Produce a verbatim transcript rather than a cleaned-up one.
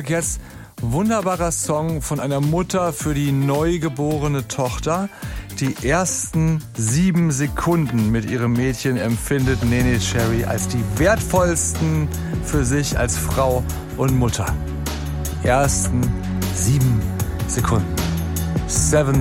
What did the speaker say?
jetzt wunderbarer Song von einer Mutter für die neugeborene Tochter. Die ersten sieben Sekunden mit ihrem Mädchen empfindet Neneh Cherry als die wertvollsten für sich als Frau und Mutter. Die ersten sieben Sekunden. Seven